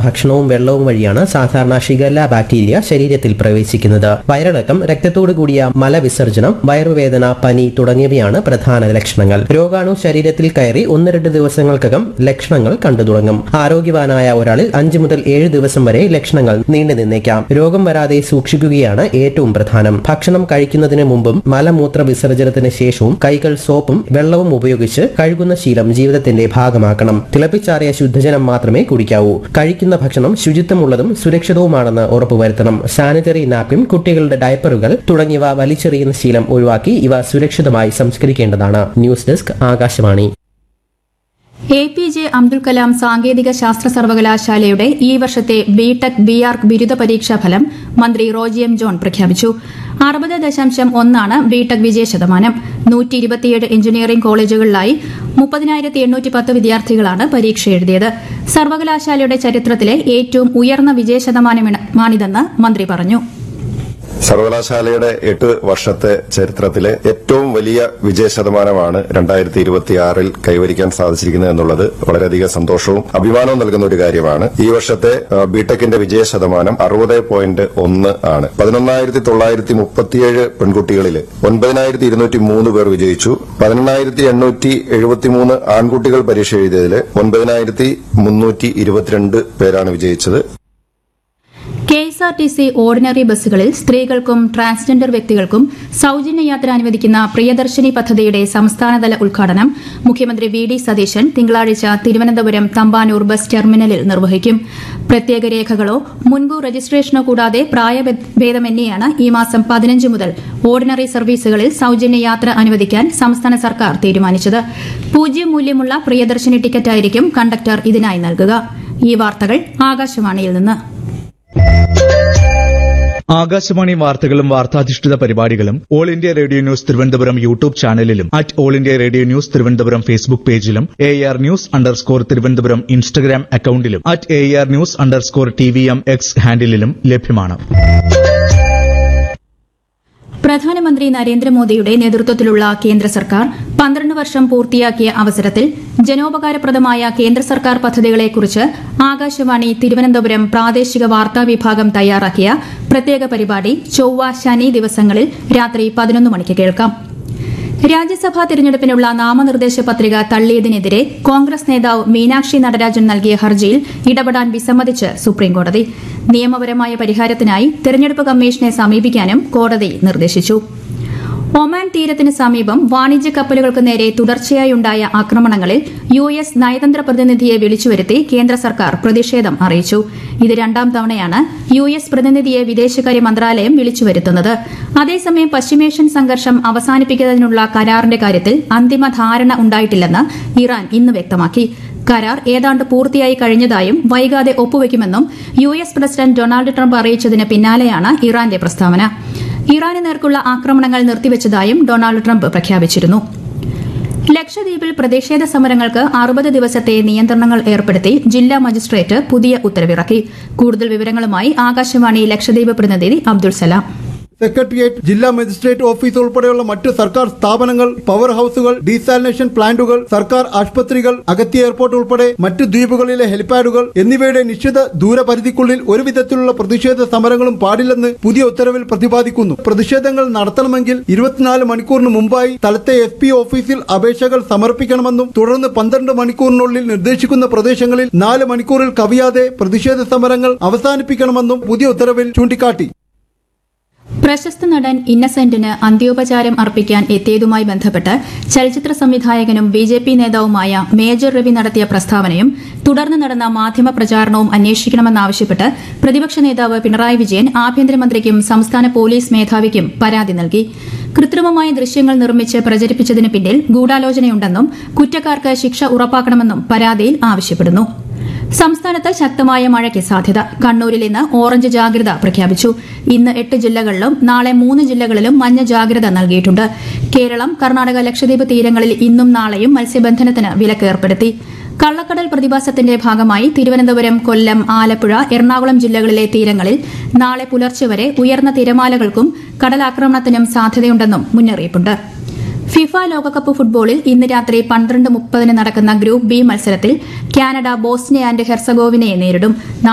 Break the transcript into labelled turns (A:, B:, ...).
A: ഭക്ഷണവും വെള്ളവും വഴിയാണ് സാധാരണ ഷിഗല്ല ബാക്ടീരിയ ശരീരത്തിൽ പ്രവേശിക്കുന്നത്. വയറിളക്കം, രക്തത്തോടു കൂടിയ മലവിസർജനം, വയറുവേദന, പനി തുടങ്ങിയവയാണ് പ്രധാന ലക്ഷണങ്ങൾ. രോഗാണു ശരീരത്തിൽ കയറി 1-2 ദിവസങ്ങൾക്കകം ലക്ഷണങ്ങൾ കണ്ടു തുടങ്ങും. ആരോഗ്യവാനായ ഒരാളിൽ 5 മുതൽ 7 ദിവസം വരെ ലക്ഷണങ്ങൾ നീണ്ടു നിന്നേക്കാം. രോഗം വരാതെ സൂക്ഷിക്കുകയാണ് ഏറ്റവും പ്രധാനം. ഭക്ഷണം കഴിക്കുന്നതിന് മുമ്പും മലമൂത്ര വിസർജനത്തിന് ശേഷവും കൈകൾ സോപ്പും വെള്ളവും ഉപയോഗിച്ച് കഴുകുന്ന ശീലം ജീവിതത്തിന്റെ ഭാഗമാക്കണം. തിളപ്പിച്ചാറിയ ശുദ്ധജലം മാത്രമേ കുടിക്കാവൂ. കഴിക്കുന്ന ഭക്ഷണം ശുചിത്വമുള്ളതും സുരക്ഷിതവുമാണെന്ന് ഉറപ്പുവരുത്തണം. സാനിറ്ററി നാപ്കിൻ, കുട്ടികളുടെ ഡയപ്പറുകൾ തുടങ്ങിയവ വലിച്ചെറിയുന്ന ശീലം ഒഴിവാക്കി ഇവ സുരക്ഷിതമായി സംസ്കരിക്കേണ്ടതാണ്. News desk, Akashvani.
B: APJ Abdul Kalam സാങ്കേതിക ശാസ്ത്ര സർവകലാശാലയുടെ ഈ വർഷത്തെ ബിടെക് ബിആർക്ക് ബിരുദ പരീക്ഷാ ഫലം മന്ത്രി റോജി എം ജോൺ പ്രഖ്യാപിച്ചു. 60.1 ബിടെക് വിജയശതമാനം. 127 എഞ്ചിനീയറിംഗ് കോളേജുകളിലായി 30,810 വിദ്യാർത്ഥികളാണ് പരീക്ഷ എഴുതിയത്. സർവകലാശാലയുടെ ചരിത്രത്തിലെ ഏറ്റവും ഉയർന്ന വിജയശതമാനമാണിതെന്ന് മന്ത്രി പറഞ്ഞു.
C: സർവകലാശാലയുടെ 8 വർഷത്തെ ചരിത്രത്തിലെ ഏറ്റവും വലിയ വിജയശതമാനമാണ് 2026 കൈവരിക്കാൻ സാധിച്ചിരിക്കുന്നത് എന്നുള്ളത് വളരെയധികം സന്തോഷവും അഭിമാനവും നൽകുന്ന ഒരു കാര്യമാണ്. ഈ വർഷത്തെ ബിടെക്കിന്റെ വിജയശതമാനം 60.1 ആണ്. 11,937 പെൺകുട്ടികളിൽ 9,203 പേർ വിജയിച്ചു. 11,873 ആൺകുട്ടികൾ പരീക്ഷ എഴുതിയതിൽ 9,322 പേരാണ് വിജയിച്ചത്.
B: KSRTC ഓർഡിനറി ബസ്സുകളിൽ സ്ത്രീകൾക്കും ട്രാൻസ്ജെൻഡർ വ്യക്തികൾക്കും സൌജന്യ യാത്ര അനുവദിക്കുന്ന പ്രിയദർശിനി പദ്ധതിയുടെ സംസ്ഥാനതല ഉദ്ഘാടനം മുഖ്യമന്ത്രി VD സതീശൻ തിങ്കളാഴ്ച തിരുവനന്തപുരം തമ്പാനൂർ ബസ് ടെർമിനലിൽ നിർവഹിക്കും. പ്രത്യേക രേഖകളോ മുൻകൂർ രജിസ്ട്രേഷനോ കൂടാതെ പ്രായഭേദമന്യേയാണ് ഈ മാസം 15 മുതൽ ഓർഡിനറി സർവീസുകളിൽ സൌജന്യ യാത്ര അനുവദിക്കാൻ സംസ്ഥാന സർക്കാർ തീരുമാനിച്ചത്. 0 മൂല്യമുള്ള പ്രിയദർശിനി ടിക്കറ്റായിരിക്കും കണ്ടക്ടർ ഇതിനായി നൽകുക. ഈ വാർത്തകൾ ആകാശവാണിയിൽ നിന്ന്.
D: ആകാശവാണി വാർത്തകളും വാർത്താധിഷ്ഠിത പരിപാടികളും all India radio news Thiruvananthapuram YouTube ചാനലിലും all India radio news Thiruvananthapuram Facebook പേജിലും AR ന്യൂസ് തിരുവനന്തപുരം ഇൻസ്റ്റഗ്രാം അക്കൌണ്ടിലും AR ന്യൂസ് TVM X ഹാൻഡിലും ലഭ്യമാണ്.
B: പ്രധാനമന്ത്രി നരേന്ദ്രമോദിയുടെ നേതൃത്വത്തിലുള്ള കേന്ദ്ര സർക്കാർ 12 വർഷം പൂർത്തിയാക്കിയ അവസരത്തിൽ ജനോപകാരപ്രദമായ കേന്ദ്ര സർക്കാർ പദ്ധതികളെക്കുറിച്ച് ആകാശവാണി തിരുവനന്തപുരം പ്രാദേശിക വാർത്താ വിഭാഗം തയ്യാറാക്കിയ പ്രത്യേക പരിപാടി ചൊവ്വ, ശനി ദിവസങ്ങളിൽ രാത്രി 11 മണിക്ക് കേൾക്കാം. രാജ്യസഭാ തെരഞ്ഞെടുപ്പിനുള്ള നാമനിർദ്ദേശ പത്രിക തള്ളിയതിനെതിരെ കോൺഗ്രസ് നേതാവ് മീനാക്ഷി നടരാജൻ നൽകിയ ഹർജിയിൽ ഇടപെടാൻ വിസമ്മതിച്ച് സുപ്രീംകോടതി. നിയമപരമായ പരിഹാരത്തിനായി തെരഞ്ഞെടുപ്പ് കമ്മീഷനെ സമീപിക്കാനും കോടതി നിർദ്ദേശിച്ചു. ഒമാൻ തീരത്തിന് സമീപം വാണിജ്യ കപ്പലുകൾക്ക് നേരെ തുടർച്ചയായുണ്ടായ ആക്രമണങ്ങളിൽ US നയതന്ത്ര പ്രതിനിധിയെ വിളിച്ചുവരുത്തി കേന്ദ്ര സർക്കാർ പ്രതിഷേധം അറിയിച്ചു. ഇത് 2ാം തവണയാണ് US പ്രതിനിധിയെ വിദേശകാര്യ മന്ത്രാലയം വിളിച്ചുവരുത്തുന്നത്. അതേസമയം പശ്ചിമേഷ്യൻ സംഘർഷം അവസാനിപ്പിക്കുന്നതിനുള്ള കരാറിന്റെ കാര്യത്തിൽ അന്തിമ ധാരണ ഉണ്ടായിട്ടില്ലെന്ന് ഇറാൻ ഇന്ന് വ്യക്തമാക്കി. കരാർ ഏതാണ്ട് പൂർത്തിയായി കഴിഞ്ഞതായും വൈകാതെ ഒപ്പുവെക്കുമെന്നും US പ്രസിഡന്റ് ഡൊണാൾഡ് ട്രംപ് അറിയിച്ചതിന് പിന്നാലെയാണ് ഇറാന്റെ പ്രസ്താവന. ഇറാന് നേർക്കുള്ള ആക്രമണങ്ങൾ നിർത്തിവച്ചതായും ഡൊണാൾഡ് ട്രംപ് പ്രഖ്യാപിച്ചിരുന്നു. ലക്ഷദ്വീപിൽ പ്രതിഷേധ സമരങ്ങൾക്ക് 60 ദിവസത്തെ നിയന്ത്രണങ്ങൾ ഏർപ്പെടുത്തി ജില്ലാ മജിസ്ട്രേറ്റ് പുതിയ ഉത്തരവിറക്കി. കൂടുതൽ വിവരങ്ങളുമായി ആകാശവാണി ലക്ഷദ്വീപ് പ്രതിനിധി അബ്ദുൾ സലാം.
E: സെക്രട്ടേറിയറ്റ്, ജില്ലാ മജിസ്ട്രേറ്റ് ഓഫീസ് ഉൾപ്പെടെയുള്ള മറ്റ് സർക്കാർ സ്ഥാപനങ്ങൾ, പവർ ഹൌസുകൾ, ഡീസാലിനേഷൻ പ്ലാന്റുകൾ, സർക്കാർ ആശുപത്രികൾ, അഗത്തി എയർപോർട്ട് ഉൾപ്പെടെ മറ്റ് ദ്വീപുകളിലെ ഹെലിപാഡുകൾ എന്നിവയുടെ നിശ്ചിത ദൂരപരിധിക്കുള്ളിൽ ഒരു വിധത്തിലുള്ള പ്രതിഷേധ സമരങ്ങളും പാടില്ലെന്ന് പുതിയ ഉത്തരവിൽ പ്രതിപാദിക്കുന്നു. പ്രതിഷേധങ്ങൾ നടത്തണമെങ്കിൽ 24 മണിക്കൂറിന് മുമ്പായി സ്ഥലത്തെ SP ഓഫീസിൽ അപേക്ഷകൾ സമർപ്പിക്കണമെന്നും തുടർന്ന് 12 മണിക്കൂറിനുള്ളിൽ നിർദ്ദേശിക്കുന്ന പ്രദേശങ്ങളിൽ 4 മണിക്കൂറിൽ കവിയാതെ പ്രതിഷേധ സമരങ്ങൾ അവസാനിപ്പിക്കണമെന്നും പുതിയ ഉത്തരവിൽ ചൂണ്ടിക്കാട്ടി.
B: പ്രശസ്ത നടൻ ഇന്നസെന്റിന് അന്ത്യോപചാരം അർപ്പിക്കാൻ എത്തിയതുമായി ബന്ധപ്പെട്ട് ചലച്ചിത്ര സംവിധായകനും BJP നേതാവുമായ മേജർ രവി നടത്തിയ പ്രസ്താവനയും തുടർന്ന് നടന്ന മാധ്യമ പ്രചാരണവും അന്വേഷിക്കണമെന്നാവശ്യപ്പെട്ട് പ്രതിപക്ഷ നേതാവ് പിണറായി വിജയൻ ആഭ്യന്തരമന്ത്രിക്കും സംസ്ഥാന പോലീസ് മേധാവിക്കും പരാതി നൽകി. കൃത്രിമമായ ദൃശ്യങ്ങൾ നിർമ്മിച്ച് പ്രചരിപ്പിച്ചതിന് പിന്നിൽ ഗൂഢാലോചനയുണ്ടെന്നും കുറ്റക്കാർക്ക് ശിക്ഷ ഉറപ്പാക്കണമെന്നും പരാതിയിൽ ആവശ്യപ്പെടുന്നു. സംസ്ഥാനത്ത് ശക്തമായ മഴയ്ക്ക് സാധ്യത. കണ്ണൂരിൽ ഇന്ന് ഓറഞ്ച് ജാഗ്രത പ്രഖ്യാപിച്ചു. ഇന്ന് 8 ജില്ലകളിലും നാളെ 3 ജില്ലകളിലും മഞ്ഞ ജാഗ്രത നൽകിയിട്ടുണ്ട്. കേരളം, കർണാടക, ലക്ഷദ്വീപ് തീരങ്ങളിൽ ഇന്നും നാളെയും മത്സ്യബന്ധനത്തിന് വിലക്ക് ഏർപ്പെടുത്തി. കള്ളക്കടൽ പ്രതിഭാസത്തിന്റെ ഭാഗമായി തിരുവനന്തപുരം, കൊല്ലം, ആലപ്പുഴ, എറണാകുളം ജില്ലകളിലെ തീരങ്ങളിൽ നാളെ പുലർച്ചെ വരെ ഉയർന്ന തിരമാലകൾക്കും കടലാക്രമണത്തിനും സാധ്യതയുണ്ടെന്നും മുന്നറിയിപ്പുണ്ട്. ഫിഫ ലോകകപ്പ് ഫുട്ബോളിൽ ഇന്ന് രാത്രി 12:30 നടക്കുന്ന ഗ്രൂപ്പ് B മത്സരത്തിൽ കാനഡ ബോസ്നിയ ആൻഡ് ഹെർസഗോവിനയെ നേരിടും.